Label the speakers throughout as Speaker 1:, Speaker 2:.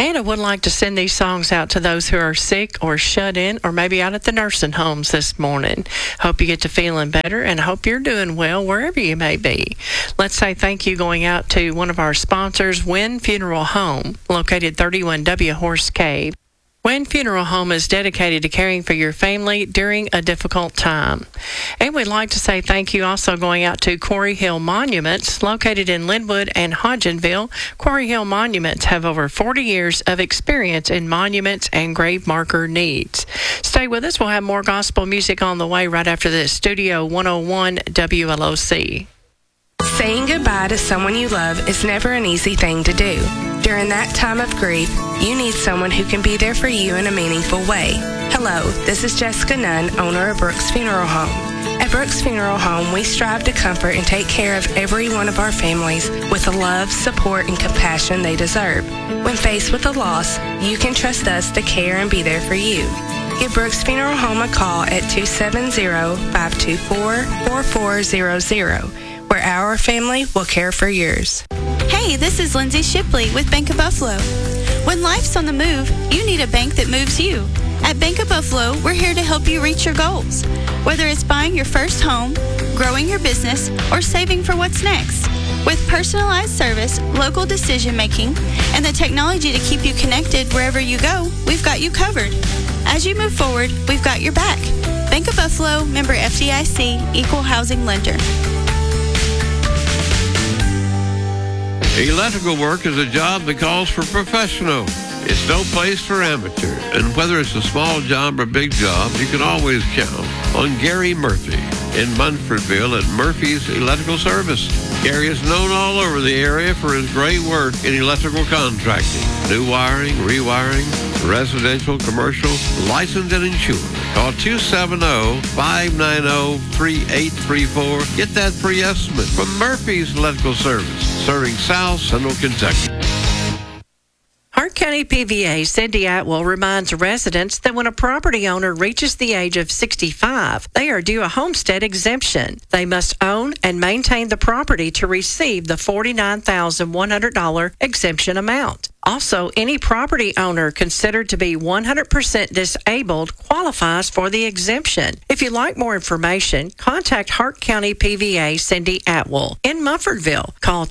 Speaker 1: And I would like to send these songs out to those who are sick or shut in or maybe out at the nursing homes this morning. Hope you get to feeling better and hope you're doing well wherever you may be. Let's say thank you going out to one of our sponsors, Wynn Funeral Home, located 31W Horse Cave. Wynn Funeral Home is dedicated to caring for your family during a difficult time. And we'd like to say thank you also going out to Quarry Hill Monuments, located in Linwood and Hodgenville. Quarry Hill Monuments have over 40 years of experience in monuments and grave marker needs. Stay with us. We'll have more gospel music on the way right after this. Studio 101 WLOC.
Speaker 2: Saying goodbye to someone you love is never an easy thing to do. During that time of grief, you need someone who can be there for you in a meaningful way. Hello, this is Jessica Nunn, owner of Brooks Funeral Home. At Brooks Funeral Home, we strive to comfort and take care of every one of our families with the love, support, and compassion they deserve. When faced with a loss, you can trust us to care and be there for you. Give Brooks Funeral Home a call at 270-524-4400. where our family will care for yours.
Speaker 3: Hey, this is Lindsay Shipley with Bank of Buffalo. When life's on the move, you need a bank that moves you. At Bank of Buffalo, we're here to help you reach your goals. Whether it's buying your first home, growing your business, or saving for what's next. With personalized service, local decision-making, and the technology to keep you connected wherever you go, we've got you covered. As you move forward, we've got your back. Bank of Buffalo, member FDIC, equal housing lender.
Speaker 4: Electrical work is a job that calls for professional. It's no place for amateur. And whether it's a small job or big job, you can always count on Gary Murphy in Munfordville at Murphy's Electrical Service. Gary is known all over the area for his great work in electrical contracting, new wiring, rewiring, residential, commercial, licensed and insured. Call 270-590-3834. Get that free estimate from Murphy's Electrical Service, serving South Central Kentucky.
Speaker 1: Hart County PVA Cindy Atwell reminds residents that when a property owner reaches the age of 65, they are due a homestead exemption. They must own and maintain the property to receive the $49,100 exemption amount. Also, any property owner considered to be 100% disabled qualifies for the exemption. If you'd like more information, contact Hart County PVA Cindy Atwell in Munfordville. Call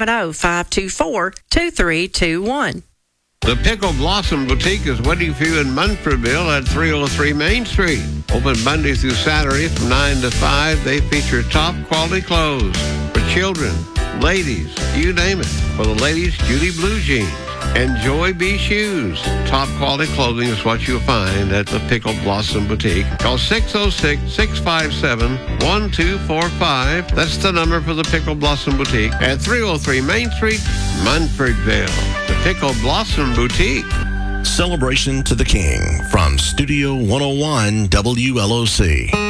Speaker 1: 270-524-2321.
Speaker 4: The Pickle Blossom Boutique is waiting for you in Munfordville at 303 Main Street. Open Monday through Saturday from 9 to 5. They feature top quality clothes for children, ladies, you name it. For the ladies, Judy Blue Jeans and Joy B Shoes. Top quality clothing is what you'll find at the Pickle Blossom Boutique. Call 606-657-1245. That's the number for the Pickle Blossom Boutique at 303 Main Street, Munfordville. The Pickle Blossom Boutique.
Speaker 5: Celebration to the King from Studio 101 WLOC.